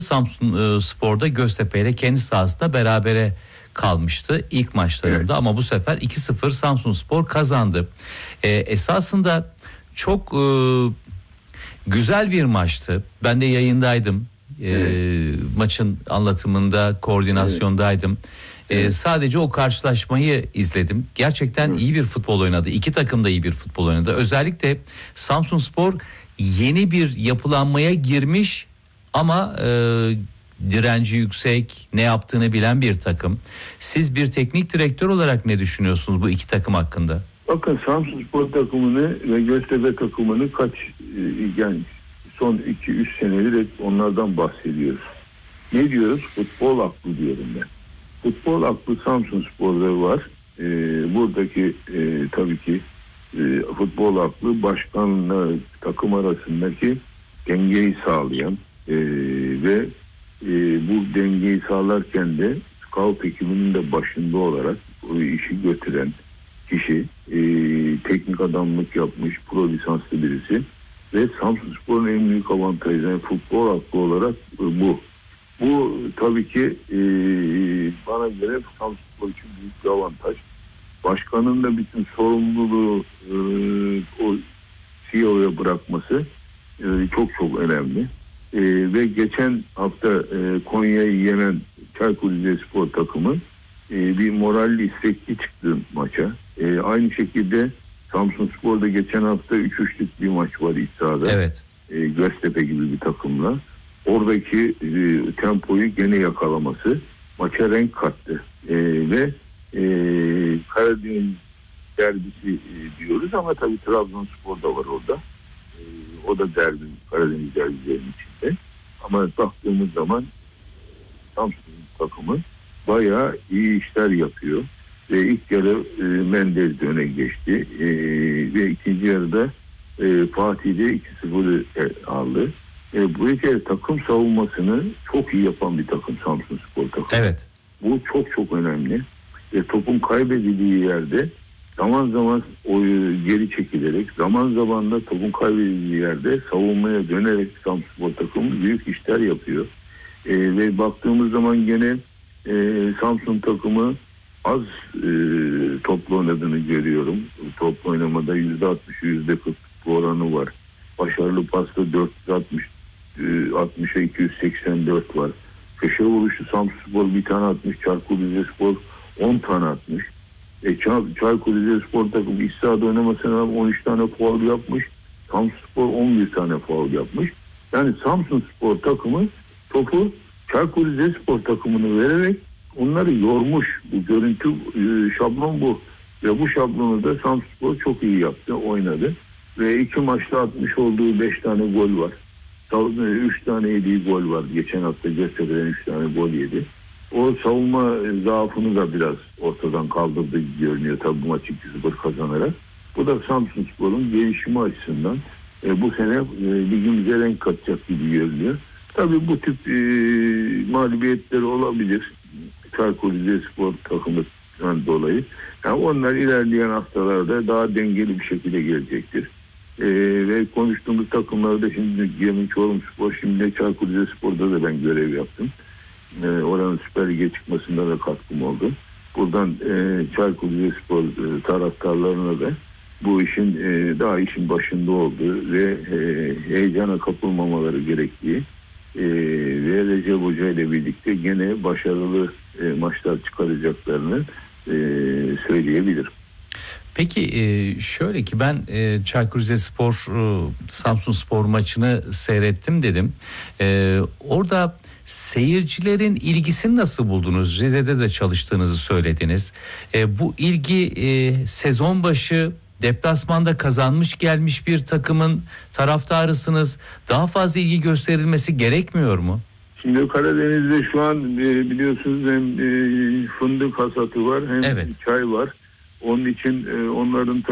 Samsun Spor'da Göztepe ile kendi sahasında berabere kalmıştı ilk maçlarında, Evet. ama bu sefer 2-0 Samsun Spor kazandı. Esasında çok güzel bir maçtı. Ben de yayındaydım. Maçın anlatımında, koordinasyondaydım. Evet. Sadece o karşılaşmayı izledim. Gerçekten iyi bir futbol oynadı. İki takım da iyi bir futbol oynadı. Özellikle Samsun Spor yeni bir yapılanmaya girmiş ama direnci yüksek, ne yaptığını bilen bir takım. Siz bir teknik direktör olarak ne düşünüyorsunuz bu iki takım hakkında? Bakın, Samsun Spor takımını ve Göztepe takımını yani son 2-3 senedir hep onlardan bahsediyoruz. Ne diyoruz? Futbol aklı diyorum ben. Futbol aklı Samsun Spor'da var. Buradaki tabii ki futbol aklı başkanla takım arasındaki dengeyi sağlayan ve bu dengeyi sağlarken de scout ekibinin de başında olarak o işi götüren kişi, teknik adamlık yapmış, pro lisanslı birisi ve Samsun Spor'un en büyük avantajı, yani futbol aklı olarak bu. Bu tabii ki bana göre Samsun Spor için büyük bir avantaj. Başkanın da bütün sorumluluğu o CEO'ya bırakması çok çok önemli. Ve geçen hafta Konya'yı yenen Çaykur Rizespor takımı bir moralli, istekli çıktı maça. Aynı şekilde Samsun Spor'da geçen hafta 3-3'lük bir maç var iç sahada. Evet. Göztepe gibi bir takımla. Oradaki tempoyu gene yakalaması maça renk kattı. Ve Karadeniz derbisi diyoruz ama tabii Trabzonspor da var orada. O da derbi, Karadeniz derbilerinin içinde. Ama baktığımız zaman Samsun takımı bayağı iyi işler yapıyor. Ve ilk yarı Menderes öne geçti. Ve ikinci yarıda Fatih'de 2-0 aldı. Bu kere takım savunmasını çok iyi yapan bir takım Samsun Spor takımı. Evet. Bu çok çok önemli. Topun kaybedildiği yerde zaman zaman geri çekilerek, zaman zaman da topun kaybedildiği yerde savunmaya dönerek Samsun Spor takımı büyük işler yapıyor. Ve baktığımız zaman gene Samsun takımı az toplu oynadığını görüyorum. Toplu oynamada %60, %40 oranı var. Başarılı pasta 460'a 284 var. Köşe vuruşu Samsun Spor bir tane atmış. Çaykur Rizespor 10 tane atmış. Çaykur Rizespor takımı iç sahada oynamasına 13 tane faul yapmış. Samsun Spor 11 tane faul yapmış. Yani Samsun Spor takımı topu Çaykur Rizespor takımını vererek onları yormuş. Bu görüntü şablon bu. Ve bu şablonu da Samsun Spor çok iyi yaptı, oynadı. Ve iki maçta atmış olduğu 5 tane gol var. 3 tane yediği gol var. Geçen hafta Göztepe'den 3 tane gol yedi. O savunma zaafını da biraz ortadan kaldırdı görünüyor tabii bu maçı 2-0 kazanarak. Bu da Samsun Spor'un gelişimi açısından bu sene ligimize renk katacak gibi görünüyor. Tabii bu tip mağlubiyetleri olabilir. Çaykur Rizespor takımından dolayı. Yani onlar ilerleyen haftalarda daha dengeli bir şekilde gelecektir. Ve konuştuğumuz takımlarda şimdi Yemin Çorum Spor, şimdi Çaykur Rizespor'da da ben görev yaptım. Oranın Süper Lig'e çıkmasında da katkım oldu. Buradan Çaykur Rizespor taraftarlarına da bu işin daha işin başında olduğu ve heyecana kapılmamaları gerektiği ve Recep Hoca ile birlikte gene başarılı maçlar çıkaracaklarını söyleyebilirim. Peki şöyle ki ben Çaykur Rizespor Samsun Spor maçını seyrettim dedim. Orada seyircilerin ilgisini nasıl buldunuz? Rize'de de çalıştığınızı söylediniz. Bu ilgi sezon başı deplasmanda kazanmış gelmiş bir takımın taraftarısınız. Daha fazla ilgi gösterilmesi gerekmiyor mu? Şimdi Karadeniz'de şu an biliyorsunuz hem fındık hasatı var hem çay var. Onun için onların